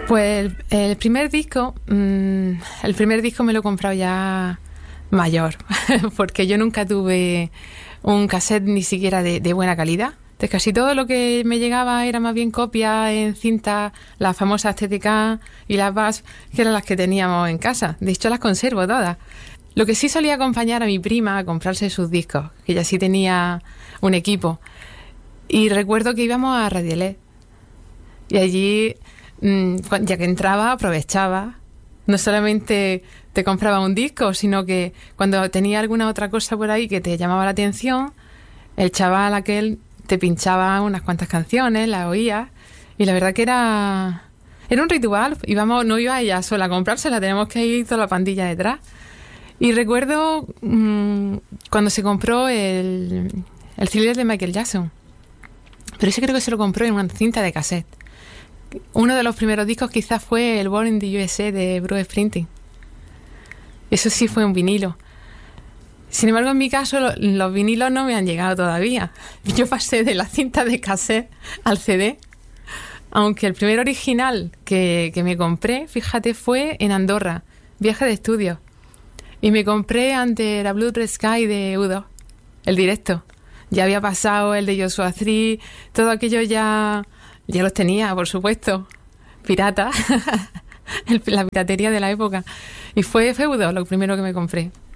Pues el primer disco me lo he comprado ya mayor, porque yo nunca tuve un cassette ni siquiera de buena calidad. Entonces casi todo lo que me llegaba era más bien copia en cinta, las famosas TTK y las VAS, que eran las que teníamos en casa. De hecho las conservo todas. Lo que sí solía acompañar a mi prima a comprarse sus discos, que ella sí tenía un equipo. Y recuerdo que íbamos a Radiolet. Y allí, ya que entraba, aprovechaba. No solamente te compraba un disco, sino que cuando tenía alguna otra cosa por ahí que te llamaba la atención, el chaval aquel te pinchaba unas cuantas canciones, las oías. Y la verdad que era un ritual. No iba ella sola a comprársela, tenemos que ir toda la pandilla detrás. Y recuerdo cuando se compró el Thriller de Michael Jackson. Pero ese creo que se lo compró en una cinta de cassette. Uno de los primeros discos quizás fue el Born in the USA de Bruce Springsteen. Eso sí fue un vinilo. Sin embargo, en mi caso, los vinilos no me han llegado todavía. Yo pasé de la cinta de cassette al CD. Aunque el primer original que me compré, fíjate, fue en Andorra, viaje de estudio. Y me compré ante la Blue Red Sky de U2, el directo. Ya había pasado el de Joshua Tree, todo aquello ya los tenía, por supuesto. Pirata, la piratería de la época. Y fue U2 lo primero que me compré.